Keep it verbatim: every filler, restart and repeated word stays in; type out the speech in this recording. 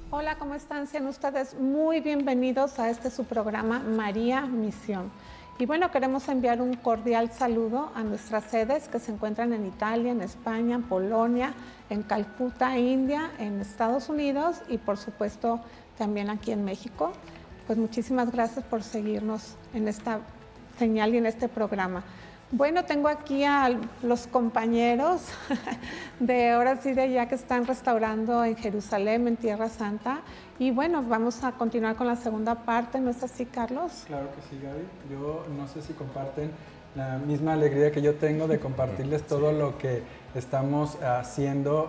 Hola, ¿cómo están? Sean ustedes muy bienvenidos a este su programa María Misión. Y bueno, queremos enviar un cordial saludo a nuestras sedes que se encuentran en Italia, en España, en Polonia, en Calcuta, India, en Estados Unidos y por supuesto también aquí en México. Pues muchísimas gracias por seguirnos en esta señal y en este programa. Bueno, tengo aquí a los compañeros de ahora sí de allá que están restaurando en Jerusalén, en Tierra Santa. Y bueno, vamos a continuar con la segunda parte, ¿no es así, Carlos? Claro que sí, Gaby. Yo no sé si comparten la misma alegría que yo tengo de compartirles todo lo que estamos haciendo